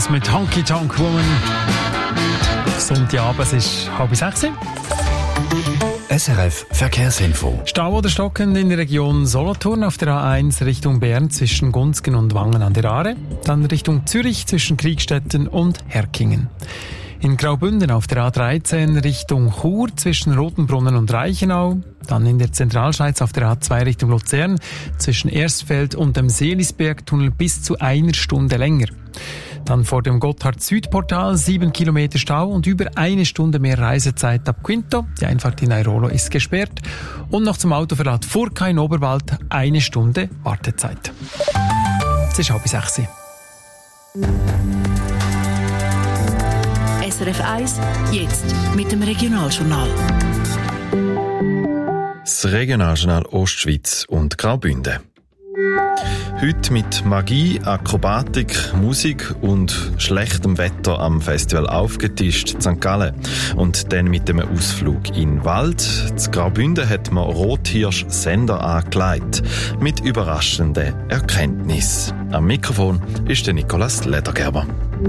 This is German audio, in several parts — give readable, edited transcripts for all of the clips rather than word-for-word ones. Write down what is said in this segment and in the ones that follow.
Stones mit Honky Tonk Woman. Sonntagabend, es ist 5:30. SRF Verkehrsinfo. Stau oder stockend in der Region Solothurn auf der A1 Richtung Bern zwischen Gunzgen und Wangen an der Aare. Dann Richtung Zürich zwischen Kriegstetten und Herkingen. In Graubünden auf der A13 Richtung Chur zwischen Rotenbrunnen und Reichenau. Dann in der Zentralschweiz auf der A2 Richtung Luzern zwischen Erstfeld und dem Seelisbergtunnel bis zu 1 Stunde länger. Dann vor dem Gotthard-Südportal 7 Kilometer Stau und über 1 Stunde mehr Reisezeit ab Quinto. Die Einfahrt in Airolo ist gesperrt. Und noch zum Autoverlad Furka in Oberwald 1 Stunde Wartezeit. Es ist 5:30. SRF 1, jetzt mit dem Regionaljournal. Das Regionaljournal Ostschweiz und Graubünden. Heute mit Magie, Akrobatik, Musik und schlechtem Wetter am Festival aufgetischt, St. Gallen. Und dann mit einem Ausflug in den Wald. Zu Graubünden hat man Rothirsch-Sender angelegt. Mit überraschenden Erkenntnissen. Am Mikrofon ist der Nicolas Ledergerber.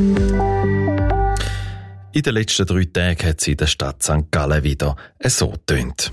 In den letzten 3 Tagen hat es in der Stadt St. Gallen wieder so getönt.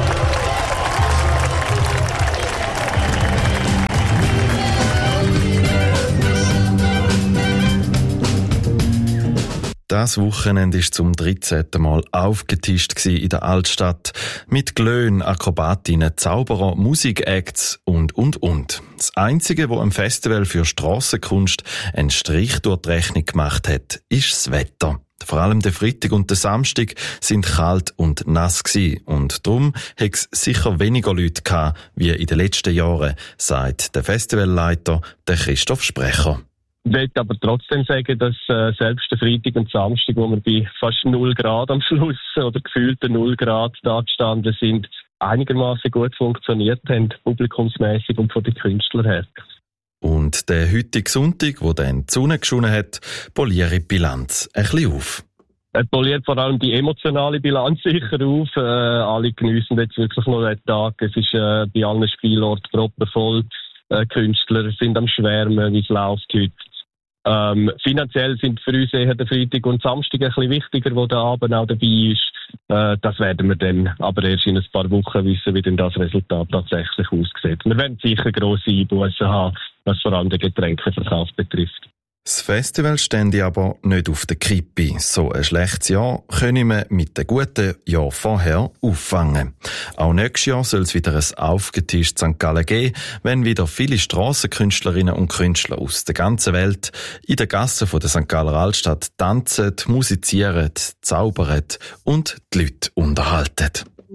Das Wochenende war zum 13. Mal aufgetischt in der Altstadt. Mit Glöhn, Akrobatinnen, Zauberer, Musikacts und. Das Einzige, was am Festival für Strassenkunst einen Strich durch die Rechnung gemacht hat, ist das Wetter. Vor allem der Freitag und der Samstag sind kalt und nass gewesen. Und darum hat es sicher weniger Leute gehabt, wie in den letzten Jahren, sagt der Festivalleiter, der Christoph Sprecher. Ich möchte aber trotzdem sagen, dass selbst der Freitag und Samstag, wo wir bei fast 0 Grad am Schluss oder gefühlte 0 Grad da gestanden sind, einigermaßen gut funktioniert haben, publikumsmäßig und von den Künstlern her. Und der heutige Sonntag, wo dann die Sonne geschonen hat, poliert die Bilanz ein bisschen auf. Er poliert vor allem die emotionale Bilanz sicher auf. Alle geniessen jetzt wirklich noch den Tag. Es ist bei allen Spielorten proppenvoll. Künstler sind am Schwärmen, wie es läuft heute. Finanziell sind für uns eher der Freitag und Samstag ein bisschen wichtiger, wo der Abend auch dabei ist. Das werden wir dann aber erst in ein paar Wochen wissen, wie denn das Resultat tatsächlich aussieht. Wir werden sicher grosse Einbußen haben, was vor allem den Getränkeverkauf betrifft. Das Festival stände aber nicht auf der Kippe. So ein schlechtes Jahr können wir mit dem guten Jahr vorher auffangen. Auch nächstes Jahr soll es wieder ein aufgetischtes St. Gallen geben, wenn wieder viele Strassenkünstlerinnen und Künstler aus der ganzen Welt in den Gassen von der St. Galler Altstadt tanzen, musizieren, zaubern und die Leute unterhalten.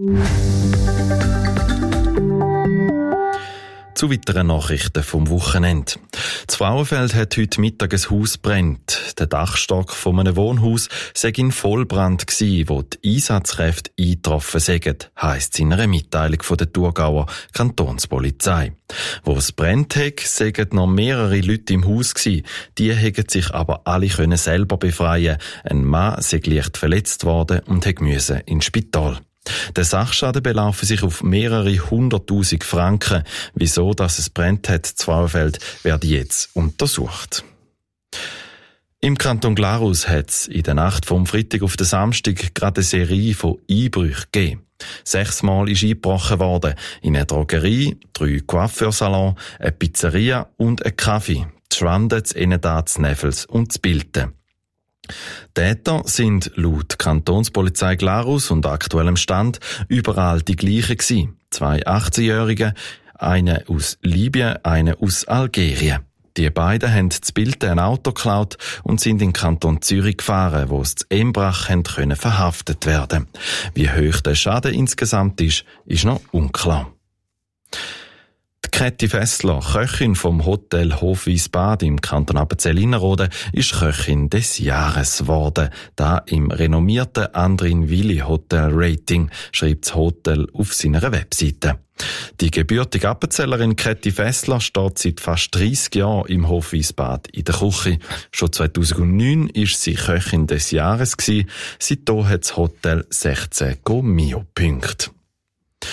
Zu weiteren Nachrichten vom Wochenende. Das Frauenfeld hat heute Mittag ein Haus brennt. Der Dachstock von einem Wohnhaus sei in Vollbrand gsi, wo die Einsatzkräfte eingetroffen sind, heisst es in einer Mitteilung von der Thurgauer Kantonspolizei. Wo es brennt hat, seien noch mehrere Leute im Haus gsi. Die hätten sich aber alle können selber befreien. Ein Mann sei leicht verletzt worden und musste ins Spital. Der Sachschaden belaufe sich auf mehrere 100.000 Franken. Wieso, dass es brennt hat, das Frauenfeld, werde jetzt untersucht. Im Kanton Glarus hat es in der Nacht vom Freitag auf den Samstag gerade eine Serie von Einbrüchen gegeben. 6 Mal ist eingebrochen worden. In eine Drogerie, 3 Coiffeursalons, eine Pizzeria und ein Kaffee. Die Schwanden, das Ennedat, das Neffels und das Bilten. Täter sind laut Kantonspolizei Glarus und aktuellem Stand überall die gleichen gewesen. 2 18-Jährige, eine aus Libyen, eine aus Algerien. Die beiden haben zu Bilden ein Auto geklaut und sind in den Kanton Zürich gefahren, wo sie zu Embrach können verhaftet werden. Wie hoch der Schaden insgesamt ist noch unklar. Käthi Fessler, Köchin vom Hotel Hofwiesbad im Kanton Appenzell-Innerrhoden, ist Köchin des Jahres geworden. Da im renommierten Andrin-Willi Hotel Rating, schreibt das Hotel auf seiner Webseite. Die gebürtige Appenzellerin Käthi Fessler steht seit fast 30 Jahren im Hofwiesbad in der Küche. Schon 2009 war sie Köchin des Jahres gewesen. Seitdem hat das Hotel 16 Mio-Punkte.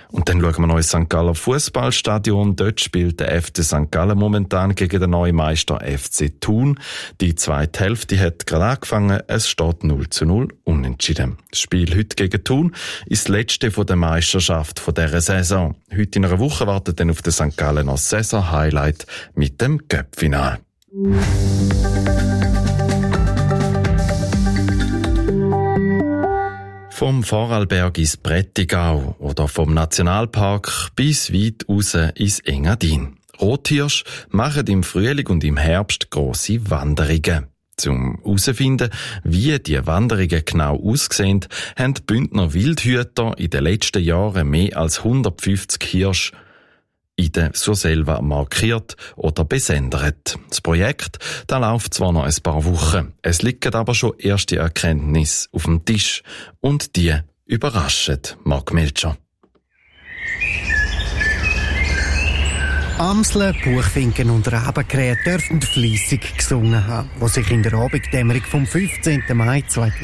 Und dann schauen wir noch ins St. Galler Fußballstadion. Dort spielt der FC St. Gallen momentan gegen den neuen Meister FC Thun. Die zweite Hälfte hat gerade angefangen. Es steht 0:0 unentschieden. Das Spiel heute gegen Thun ist das letzte von der Meisterschaft von dieser Saison. Heute in einer Woche wartet dann auf den St. Gallen noch Saison-Highlight mit dem Cup-Final. Vom Vorarlberg ins Prättigau oder vom Nationalpark bis weit raus ins Engadin. Rothirsch machen im Frühling und im Herbst grosse Wanderungen. Zum herauszufinden, wie die Wanderungen genau aussehen, haben die Bündner Wildhüter in den letzten Jahren mehr als 150 Hirsche in der Surselva markiert oder besendet. Das Projekt, das läuft zwar noch ein paar Wochen, es liegen aber schon erste Erkenntnisse auf dem Tisch und die überraschen Marc Melcher. Amseln, Buchfinken und Rabenkrähen dürfen fleissig gesungen haben, wo sich in der Abenddämmerung vom 15. Mai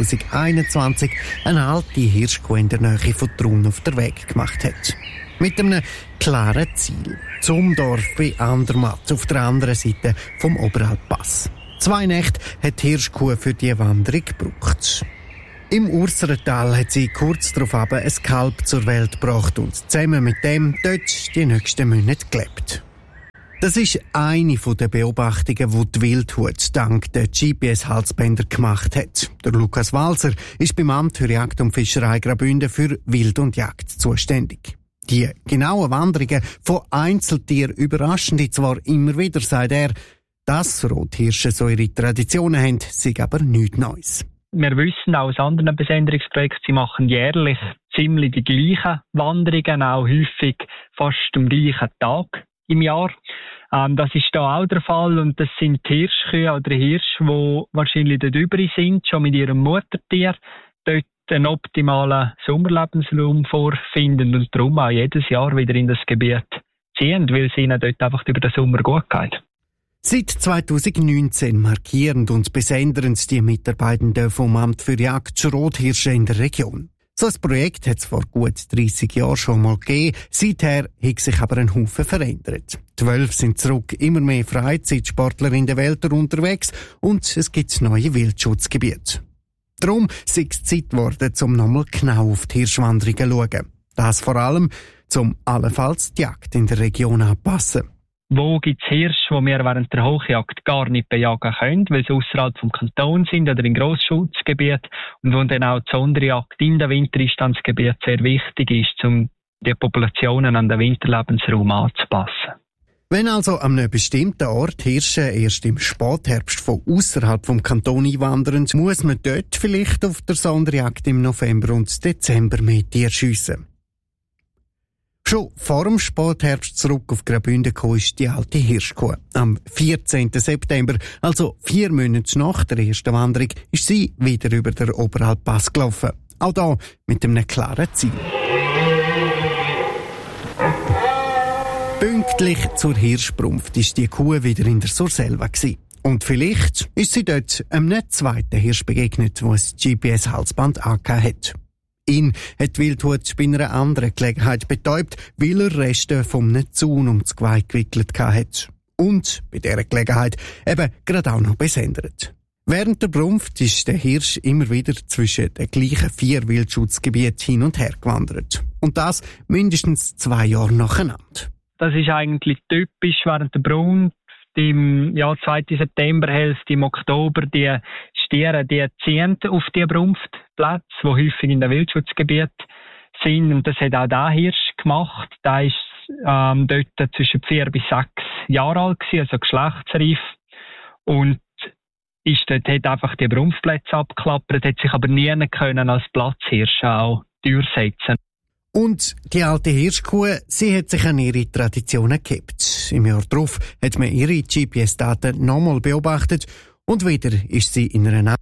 2021 eine alte Hirschkuh in der Nähe von Trun auf den Weg gemacht hat. Mit einem klaren Ziel. Zum Dorf bei Andermatt auf der anderen Seite vom Oberalppass. 2 Nächte hat die Hirschkuh für die Wanderung gebraucht. Im Urserental hat sie kurz darauf ein Kalb zur Welt gebracht und zusammen mit dem dort die nächsten Monate gelebt. Das ist eine der Beobachtungen, die die Wildhut dank der GPS-Halsbänder gemacht hat. Der Lukas Walser ist beim Amt für Jagd und Fischerei Graubünden für Wild und Jagd zuständig. Die genauen Wanderungen von Einzeltieren überraschen die zwar immer wieder, sagt er. Dass Rothirsche so ihre Traditionen haben, sei aber nichts Neues. Wir wissen auch aus anderen Besenderungsprojekten, sie machen jährlich ziemlich die gleichen Wanderungen, auch häufig fast am gleichen Tag im Jahr. Das ist da auch der Fall und das sind Hirschkühe oder Hirsche, die wahrscheinlich dort übrig sind, schon mit ihrem Muttertier, dort einen optimalen Sommerlebensraum vorfinden und darum auch jedes Jahr wieder in das Gebiet ziehen, weil es ihnen dort einfach über den Sommer gut geht. Seit 2019 markieren und besendern die Mitarbeitenden vom Amt für Jagd Rothirsche in der Region. So ein Projekt hat es vor gut 30 Jahren schon mal gegeben. Seither hat sich aber ein Haufen verändert. Die Wölfe sind zurück, immer mehr Freizeitsportler in den Wäldern unterwegs und es gibt neue Wildschutzgebiete. Darum sei es Zeit geworden, um nochmal genau auf die Hirschwanderungen zu schauen. Das vor allem, um allenfalls die Jagd in der Region anzupassen. Wo gibt es Hirsche, die wir während der Hochjagd gar nicht bejagen können, weil sie außerhalb vom Kanton sind oder in Grossschutzgebiet und wo dann auch die Sonderjagd in den Wintereinstandsgebiet sehr wichtig ist, um die Populationen an den Winterlebensraum anzupassen. Wenn also an einem bestimmten Ort Hirsche erst im Spätherbst von außerhalb vom Kanton einwandern, muss man dort vielleicht auf der Sonderjagd im November und Dezember mehr Tiere schiessen. Schon vor dem Spätherbst zurück auf Graubünden gekommen ist die alte Hirschkuh. Am 14. September, also 4 Monate nach der ersten Wanderung, ist sie wieder über den Oberalppass gelaufen. Auch da mit einem klaren Ziel. Pünktlich zur Hirschbrunft ist die Kuh wieder in der Surselva gewesen. Und vielleicht ist sie dort einem zweiten Hirsch begegnet, der ein GPS-Halsband angehört hat. Ihn hat die Wildhut bei einer anderen Gelegenheit betäubt, weil er Reste von einem Zaun um das Geweih gewickelt hat. Und bei dieser Gelegenheit eben gerade auch noch besendet. Während der Brunft ist der Hirsch immer wieder zwischen den gleichen 4 Wildschutzgebieten hin und her gewandert. Und das mindestens 2 Jahre nacheinander. Das ist eigentlich typisch während der Brunft. Im 2. Septemberhälfte, im Oktober, die Stiere, die ziehen auf die Brunftplätze, die häufig in den Wildschutzgebieten sind. Und das hat auch der Hirsch gemacht. Der ist dort zwischen 4 bis 6 Jahre alt gewesen, also geschlechtsreif. Und hat einfach die Brunftplätze abgeklappert, hat sich aber nie können als Platzhirsch auch durchsetzen. Und die alte Hirschkuh, sie hat sich an ihre Traditionen gehabt. Im Jahr darauf hat man ihre GPS-Daten nochmal beobachtet und wieder ist sie in einer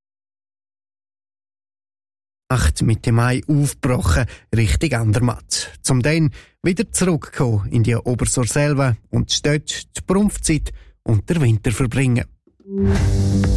Nacht Mitte Mai aufgebrochen, Richtung Andermatt. Zum dann wieder zurückzukommen in die Obersurselva und dort die Brunftzeit und den Winter verbringen.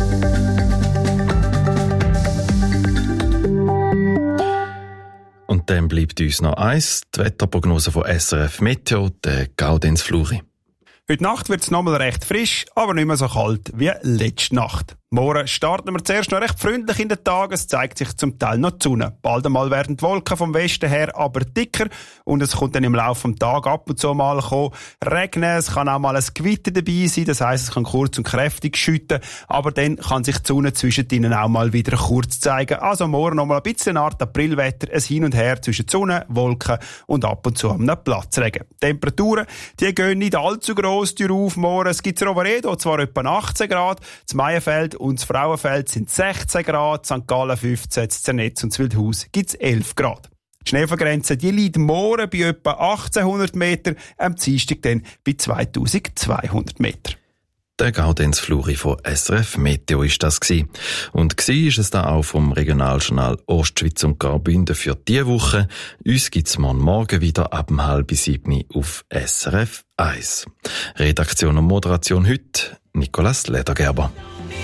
Und Dann bleibt uns noch eins, die Wetterprognose von SRF Meteo, der Gaudenz Fluri. Heute Nacht wird es nochmal recht frisch, aber nicht mehr so kalt wie letzte Nacht. Morgen starten wir zuerst noch recht freundlich in den Tag. Es zeigt sich zum Teil noch die Sonne. Bald einmal werden die Wolken vom Westen her aber dicker und es kommt dann im Laufe des Tages ab und zu mal regnen. Es kann auch mal ein Gewitter dabei sein, das heisst, es kann kurz und kräftig schütten, aber dann kann sich die Sonne zwischen ihnen auch mal wieder kurz zeigen. Also morgen noch mal ein bisschen eine Art Aprilwetter, ein Hin und Her zwischen Sonne, Wolken und ab und zu einem Platzregen. Temperaturen, die gehen nicht allzu gross auf morgen. Es gibt in Roveredo zwar etwa 18 Grad, das Maienfeld und das Frauenfeld sind 16 Grad, St. Gallen 15, das Zernetz und das Wildhaus gibt es 11 Grad. Die Schneefallgrenze, die liegt morgen bei etwa 1800 Meter, am Dienstag dann bei 2200 Meter. Der Gaudenz Fluri von SRF Meteo ist das gsi. Und gsi ist es da auch vom Regionaljournal Ostschweiz und Graubünden für diese Woche. Uns gibt's morgen wieder ab 6:30 auf SRF 1. Redaktion und Moderation heute Nicolas Ledergerber.